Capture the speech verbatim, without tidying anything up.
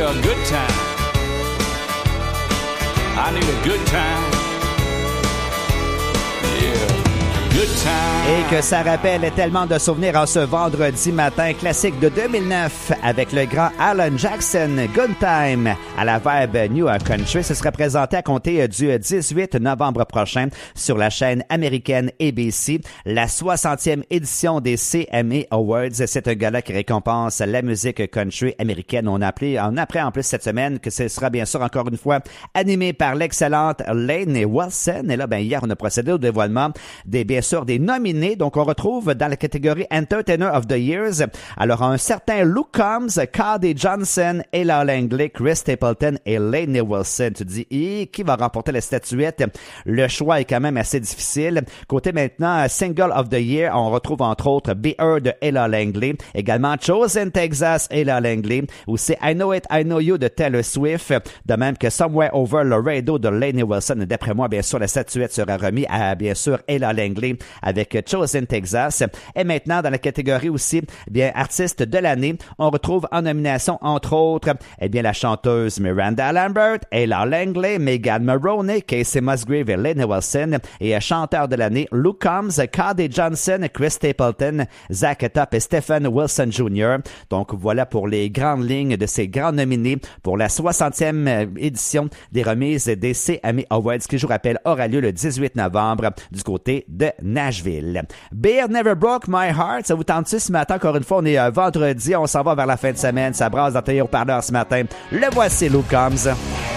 a good time. I need a good time. Yeah. Good time. Et que ça rappelle tellement de souvenirs en ce vendredi matin. Classique de deux mille neuf avec le grand Alan Jackson. Good Time à la vibe New Country. Ce sera présenté à compter du dix-huit novembre prochain sur la chaîne américaine A B C. La soixantième édition des C M A Awards. C'est un gala qui récompense la musique country américaine. On a appelé, on apprend en plus cette semaine que ce sera bien sûr encore une fois animé par l'excellente Lainey Wilson. Et là, ben, hier, on a procédé au dévoilement des, bien sûr, des nominés. Donc, on retrouve dans la catégorie Entertainer of the Years. Alors, un certain Luke Combs, Cody Johnson, Ella Langley, Chris Stapleton et Lainey Wilson. Tu te dis, et qui va remporter la statuette? Le choix est quand même assez difficile. Côté maintenant, Single of the Year, on retrouve entre autres Be Her de Ella Langley. Également, Chosen Texas, Ella Langley. Aussi, I Know It, I Know You de Taylor Swift. De même que Somewhere Over Laredo de Lainey Wilson. D'après moi, bien sûr, la statuette sera remise à, bien sûr, Ella Langley avec Chosen Texas. Et maintenant, dans la catégorie aussi, bien, artiste de l'année, on retrouve en nomination, entre autres, eh bien, la chanteuse Miranda Lambert, Ella Langley, Megan Maroney, Casey Musgrave et Lainey Wilson. Et chanteur de l'année, Luke Combs, Cody Johnson, Chris Stapleton, Zach Top et Stephen Wilson junior Donc, voilà pour les grandes lignes de ces grands nominés pour la soixantième édition des remises des C M A Awards qui, je vous rappelle, aura lieu le dix-huit novembre du côté de Nashville. Beer Never Broke My Heart, ça vous tente-tu ce matin? Encore une fois, on est euh, vendredi, on s'en va vers la fin de semaine, ça brasse dans tes haut-parleurs ce matin. Le voici, Luke Combs.